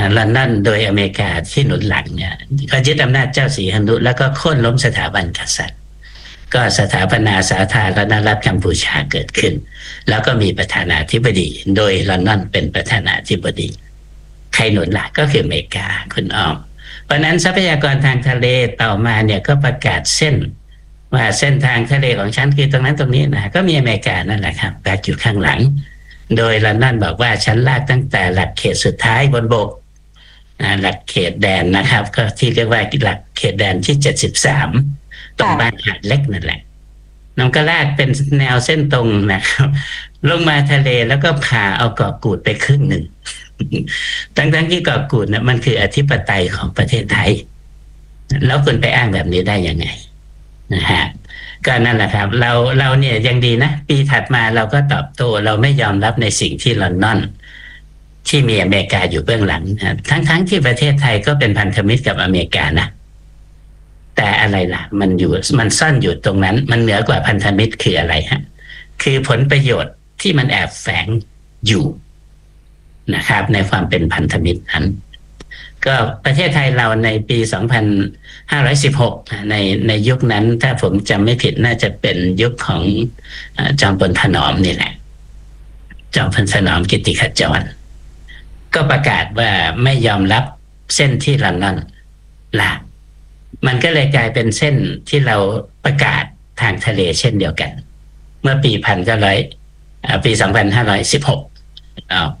ลอนดอนโดยอเมริกาที่หนุนหลังเนี่ยก็ยึดอำนาจเจ้าสีหนุแล้วก็โค่นล้มสถาบันกษัตริย์ก็สถาปนาสาธารณรัฐกัมพูชาเกิดขึ้นแล้วก็มีประธานาธิบดีโดยลอนดอนเป็นประธานาธิบดีใครหนุนหลักก็คืออเมริกาคุณอ้อมเพราะนั้นทรัพยากรทางทะเลต่อมาเนี่ยก็ประกาศเส้นว่าเส้นทางทะเลของฉันคือตรงนั้นตรงนี้นะก็มีอเมริกานั่นแหละครับแบกอยู่ข้างหลังโดยลอนดอนบอกว่าฉันลากตั้งแต่หลักเขตสุดท้ายบนบกหลักเขตแดนนะครับก็ที่เรียกว่าหลักเขตแดนที่73ตรงบ้านหาดเล็กนั่นแหละน้องก็ลากเป็นแนวเส้นตรงนะครับลงมาทะเลแล้วก็พาเอาเกาะกูดไปครึ่งหนึ่งทั้งที่เกาะกูดนะมันคืออธิปไตยของประเทศไทยแล้วคุณไปอ้างแบบนี้ได้ยังไงนะฮะก็นั่นแหละครับเราเนี่ยยังดีนะปีถัดมาเราก็ตอบโต้เราไม่ยอมรับในสิ่งที่ลอนดอนที่มีอเมริกาอยู่เบื้องหลังนะทั้งที่ประเทศไทยก็เป็นพันธมิตรกับอเมริกานะแต่อะไรล่ะมันซ่อนอยู่ตรงนั้นมันเหนือกว่าพันธมิตรคืออะไรฮะคือผลประโยชน์ที่มันแอบแฝงอยู่นะครับในความเป็นพันธมิตรนั้นก็ประเทศไทยเราในปี2516ในยุคนั้นถ้าผมจำไม่ผิดน่าจะเป็นยุคของจอมพลถนอมนี่แหละจอมพลถนอมกิตติขจรก็ประกาศว่าไม่ยอมรับเส้นที่ลอนดอนลากมันก็เลยกลายเป็นเส้นที่เราประกาศทางทะเลเช่นเดียวกันเมื่อปี2516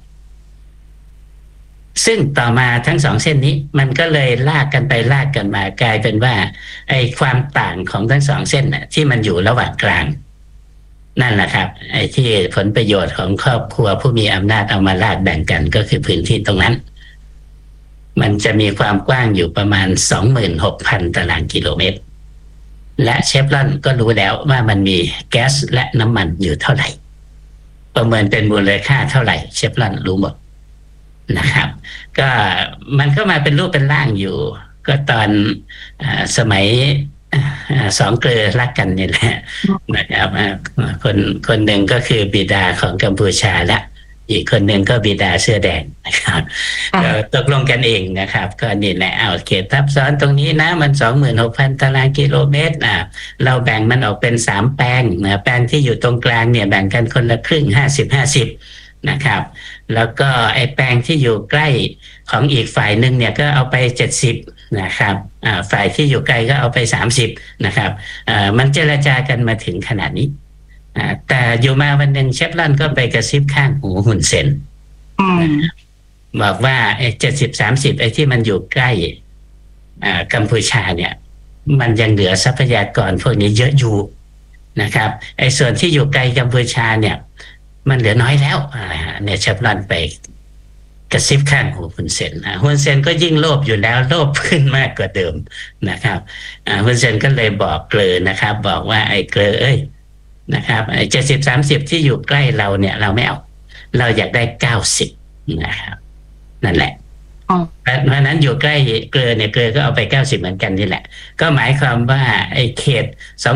ซึ่งต่อมาทั้งสองเส้นนี้มันก็เลยลากกันไปลากกันมากลายเป็นว่าไอ้ความต่างของทั้งสองเส้นน่ะที่มันอยู่ระหว่างกลางนั่นแหละครับไอ้ที่ผลประโยชน์ของครอบครัวผู้มีอำนาจเอามาลากแบ่งกันก็คือพื้นที่ตรงนั้นมันจะมีความกว้างอยู่ประมาณ 26,000 ตารางกิโลเมตรและเชฟรอนก็รู้แล้วว่ามันมีแก๊สและน้ำมันอยู่เท่าไหร่ประเมินเป็นมูลค่าเท่าไหร่เชฟรอนรู้หมดนะครับก็มันก็มาเป็นรูปเป็นร่างอยู่ก็ตอนสมัยสองเกลือรักกันนี่แหละนะครับคนหนึ่งก็คือบิดาของกัมพูชาและอีกคนหนึ่งก็บิดาเสื้อแดงนะครับก็ตกลงกันเองนะครับก็นี่แหละเอาเขตทับซ้อนตรงนี้นะมัน 26,000 ตารางกิโลเมตรเราแบ่งมันออกเป็น3แปลงนะแปลงที่อยู่ตรงกลางเนี่ยแบ่งกันคนละครึ่ง50-50นะครับแล้วก็ไอ้แปลงที่อยู่ใกล้ของอีกฝ่ายหนึ่งเนี่ยก็เอาไป70นะครับฝ่ายที่อยู่ไกลก็เอาไป30นะครับมันเจรจากันมาถึงขนาดนี้แต่อยู่มาวันหนึ่งเชฟรอนก็ไปกระซิบข้างหูฮุนเซนบอกว่าไอ้70-30ไอ้ที่มันอยู่ใกล้กัมพูชาเนี่ยมันยังเหลือทรัพยากรพวกนี้เยอะอยู่นะครับไอ้ส่วนที่อยู่ไกลกัมพูชาเนี่ยมันเหลือน้อยแล้วเนี่ยเชฟรอนไปกระซิบข้างหูฮุนเซนฮุนเซนก็ยิ่งโลภอยู่แล้วโลภขึ้นมากกว่าเดิมนะครับฮุนเซนก็เลยบอกเกลอนะครับบอกว่าไอ้เกลอนะครับไอ้70-30ที่อยู่ใกล้เราเนี่ยเราไม่เอาเราอยากได้90นะครับนั่นแหละเพราะนั้นอยู่ใกล้เกลือเนี่ยเกลือก็เอาไป90เหมือนกันนี่แหละก็หมายความว่าไอ้เขต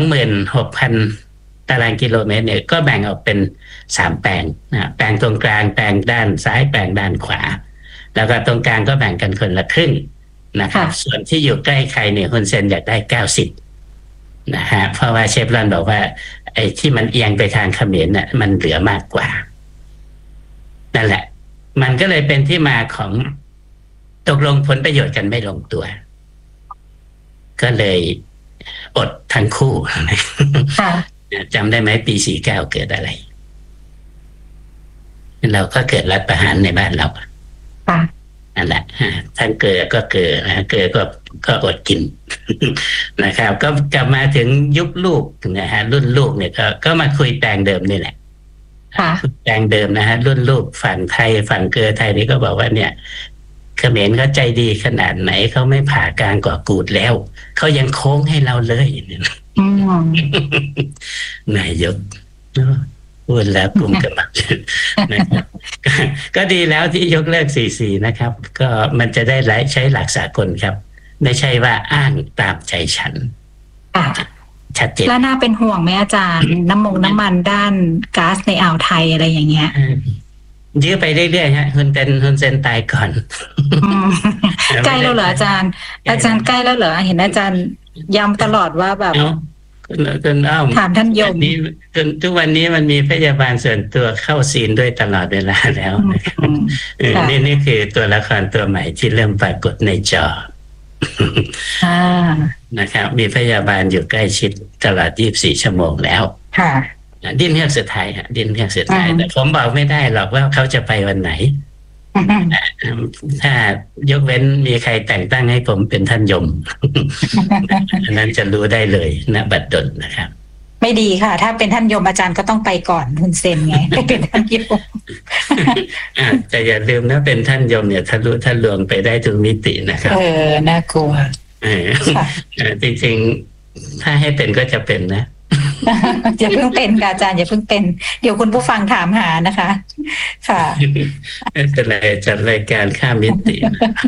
26,000 ตารางกิโลเมตรเนี่ยก็แบ่งออกเป็น3แปลงแปลงตรงกลางแปลงด้านซ้ายแปลงด้านขวาแล้วก็ตรงกลางก็แบ่งกันคนละครึ่งนะครับส่วนที่อยู่ใกล้ใครเนี่ยฮุนเซนอยากได้90นะฮะเพราะว่าเชฟรอนบอกว่าไอ้ที่มันเอียงไปทางเขมรน่ะมันเหลือมากกว่านั่นแหละมันก็เลยเป็นที่มาของตกลงผลประโยชน์กันไม่ลงตัวก็เลยอดทั้งคู่จำได้ไหมปี49เกิดอะไรเราก็เกิดรัฐประหารในบ้านเรานั่นแหละทั้งเกลือก็เกลือเกลือก็อดกินนะครับก็กลับมาถึงยุคลูกนะฮะรุ่นลูกเนี่ยก็มาคุยแปลงเดิมนี่แหละแปลงเดิมนะฮะรุ่นลูกฝั่งไทยฝั่งเกลือไทยนี่ก็บอกว่าเนี่ยเขมรเขาใจดีขนาดไหนเขาไม่ผ่ากลางเกาะกูดแล้วเขายังโค้งให้เราเลยนายกพูดแล้วกลุ่มกำลังนะครับก็ดีแล้วที่ยกเลิก44นะครับก็มันจะได้ใช้หลักสากลครับไม่ใช่ว่าอ้างตามใจฉันชัดเจนแล้วน่าเป็นห่วงไหมอาจารย์น้ำมันด้านก๊าซในอ่าวไทยอะไรอย่างเงี้ยยื้อไปเรื่อยๆฮะฮุนเซนตายก่อนอืมใกล้แล้วเหรออาจารย์ใกล้แล้วเหรอเห็นอาจารย์ย้ำตลอดว่าแบบเอ้าคุณอ้อมถามท่านยมนี้ทุกวันนี้มันมีพยาบาลส่วนตัวเข้าซีนด้วยตลอดเวลาแล้วนะครับนี่คือตัวละครตัวใหม่ที่เริ่มปรากฏในจอนะครับ มีพยาบาลอยู่ใกล้ชิดตลอด24 ชั่วโมงแล้วค่ะดิ้นเฮือกสุดท้ายฮะดิ้นเฮือกสุดท้ายแต่ผมบอกไม่ได้หรอกว่าเขาจะไปวันไหนถ้ายกเว้นมีใครแต่งตั้งให้ผมเป็นท่านยม อันนั้นจะรู้ได้เลยณบัดดลนะครับไม่ดีค่ะถ้าเป็นท่านยมอาจารย์ก็ต้องไปก่อนฮุนเซนไงเป็นท่านยมแต่อย่าลืมนะเป็นท่านยมเนี่ยทะลุทะลวงไปได้ทุกมิตินะครับน่ากลัวจริงๆถ้าให้เป็นก็จะเป็นนะอย่าเพิ่งเป็นค่ะอาจารย์อย่าเพิ่งเป็นเดี๋ยวคุณผู้ฟังถามหานะคะค่ะไม่เป็นไรจัดรายการข้ามมิติ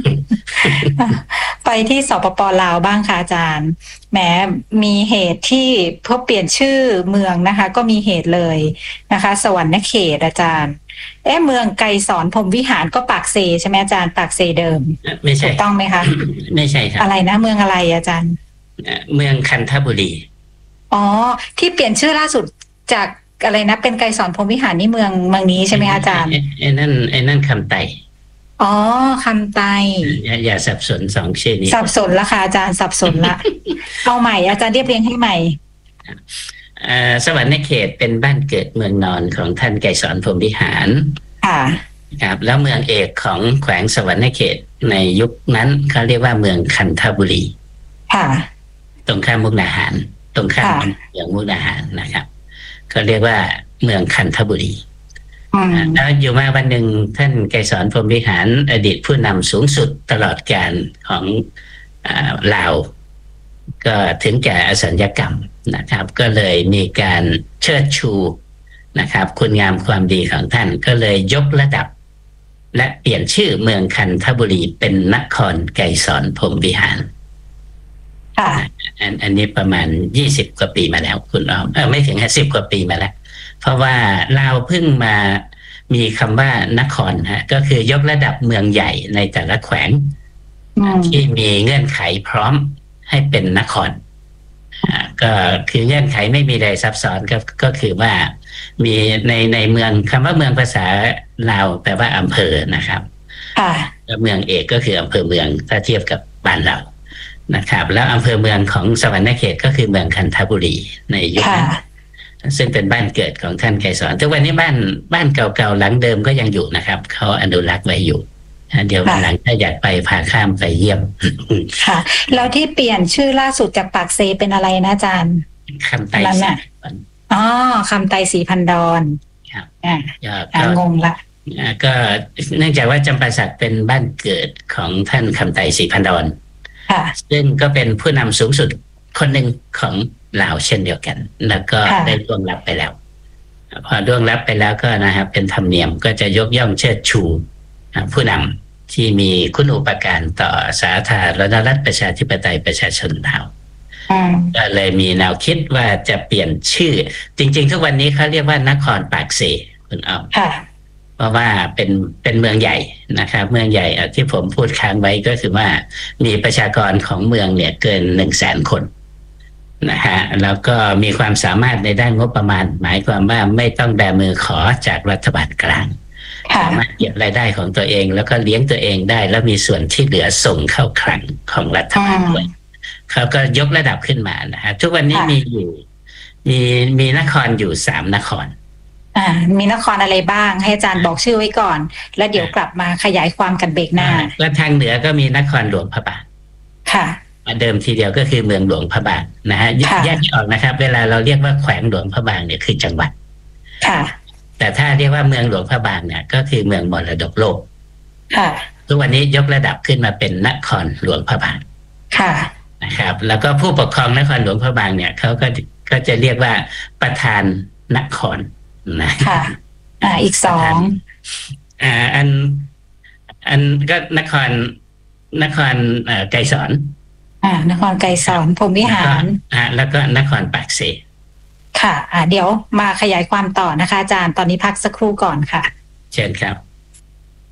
ไปที่สปป.ลาวบ้างค่ะอาจารย์แหมมีเหตุที่เพื่อเปลี่ยนชื่อเมืองนะคะก็มีเหตุเลยนะคะสวรรณเขตอาจารย์เมืองไกรสอนพรหมวิหารก็ปากเซใช่ไหมอาจารย์ปากเซเดิมไม่ใช่ถูกต้องไหมคะไม่ใช่ครับอะไรนะเมืองอะไรอาจารย์เมืองคันธบุรีอ๋อที่เปลี่ยนชื่อล่าสุดจากอะไรนะเป็นไกรสอนพรหมวิหารนี่เมืองนี้ใช่ไหมอาจารย์ไอ้นั่นคำไต่อ๋อคำไต่อย่าสับสนสองชื่อนี้สับสนละค่ะอาจารย์สับสนละ เอาใหม่อาจารย์เรียบเรียงให้ใหม่สวรรณเขตเป็นบ้านเกิดเมืองนอนของท่านไกรสอนพรหมวิหารค่ะครับแล้วเมืองเอกของแขวงสวรรณเขตในยุคนั้นเขาเรียกว่าเมืองคันธบุรีค่ะตรงข้ามมุกดาหารตรงข้ามเมืองมุกดาหารนะครับเขาเรียกว่าเมืองคันธบุรีแล้วอยู่มาวันหนึ่งท่านไกรสอนพรหมวิหารอดีตผู้นำสูงสุดตลอดกาลของลาวก็ถึงแก่อสัญญกรรมนะครับก็เลยมีการเชิดชูนะครับคุณงามความดีของท่านก็เลยยกระดับและเปลี่ยนชื่อเมืองคันธบุรีเป็นนครไกรสอนพรหมวิหารอันนี้ประมาณ20 กว่าปีมาแล้วคุณอ้อมไม่ถึง10 กว่าปีมาแล้วเพราะว่าลาวเพิ่งมามีคำว่านครฮะก็คือยกระดับเมืองใหญ่ในแต่ละแขวงที่มีเงื่อนไขพร้อมให้เป็นนครก็คือเงื่อนไขไม่มีใดซับซ้อนก็คือว่ามีในเมืองคำว่าเมืองภาษาลาวแปลว่าอำเภอนะครับแล้วเมืองเอกก็คืออำเภอเมืองถ้าเทียบกับบ้านเรานะครับแล้วอำเภอเมืองของสวรรณเขตก็คือเมืองคันธบุรีในยุคนั้นซึ่งเป็นบ้านเกิดของท่านไกรสอนทุกวันนี้บ้านเก่าๆหลังเดิมก็ยังอยู่นะครับเขาอนุรักษ์ไว้อยู่เดี๋ยววันหลังถ้าอยากไปพาข้ามไปเยี่ยมค่ะแล้วที่เปลี่ยนชื่อล่าสุดจากปากเซเป็นอะไรนะอาจารย์คำไต่สีพันดรคำไต่สีพันดรครับงงละก็เนื่องจากว่าจำปาสักเป็นบ้านเกิดของท่านคำไต่สีพันดรซึ่งก็เป็นผู้นำสูงสุดคนหนึ่งของลาวเช่นเดียวกันแล้วก็ได้ล่วงลับไปแล้วพอล่วงลับไปแล้วก็นะครับเป็นธรรมเนียมก็จะยกย่องเชิดชูผู้นำที่มีคุณูปการต่อสาธารณรัฐประชาธิปไตยประชาชนลาวก็เลยมีแนวคิดว่าจะเปลี่ยนชื่อจริงๆทุกวันนี้เขาเรียกว่านครปากเซคุณอ้อมเพราะว่าเป็นเมืองใหญ่นะครับเมืองใหญ่ที่ผมพูดค้างไว้ก็คือว่ามีประชากรของเมืองเนี่ยเกิน100,000 คนนะฮะแล้วก็มีความสามารถในด้านงบประมาณหมายความว่าไม่ต้องแบมือขอจากรัฐบาลกลางสามารถเก็บรายได้ของตัวเองแล้วก็เลี้ยงตัวเองได้แล้วมีส่วนที่เหลือส่งเข้าคลังของรัฐบาลด้วยเขาก็ยกระดับขึ้นมานะฮะทุกวันนี้มีนครอยู่3 นครมีนครอะไรบ้างให้อาจารย์บอกชื่อไว้ก่อนแล้วเดี๋ยวกลับมาขยายความกันเบรกหน้าแล้วทางเหนือก็มีนครหลวงพระบางค่ะเดิมทีเดียวก็คือเมืองหลวงพระบางนะฮะแยกออกนะครับเวลาเราเรียกว่าแขวงหลวงพระบางเนี่ยคือจังหวัดค่ะแต่ถ้าเรียกว่าเมืองหลวงพระบางเนี่ยก็คือเมืองมรดกโลกค่ะทุกวันนี้ยกระดับขึ้นมาเป็นนครหลวงพระบางค่ะนะครับแล้วก็ผู้ปกครองนครหลวงพระบางเนี่ยเขาก็จะเรียกว่าประธานนครนะค่ะอีก2 อันก็นครไกรสอนนครไกรสอนพรหมวิหารแล้วก็นครปากเซค่ะเดี๋ยวมาขยายความต่อนะคะอาจารย์ตอนนี้พักสักครู่ก่อนค่ะเชิญครับ